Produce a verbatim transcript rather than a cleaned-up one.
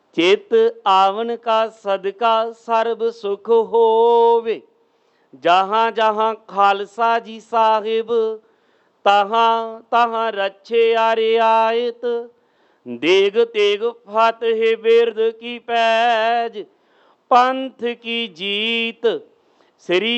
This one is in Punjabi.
ਚਿਤ ਆਵਨ ਕਾ ਸਦਕਾ ਸਰਬ ਸੁਖ ਹੋਵੇ। ਜਹਾਂ ਜਹਾਂ ਖਾਲਸਾ ਜੀ ਸਾਹਿਬ, ਤਹਾਂ ਤਹਾਂ ਰੱਛੇ ਆ ਰਿਆਇਤ। ਦੇਗ ਤੇਗ ਫਤਿਹ ਬਿਰਦ ਕੀ ਪੈਜ, ਪੰਥ ਕੀ ਜੀਤ। ਸ੍ਰੀ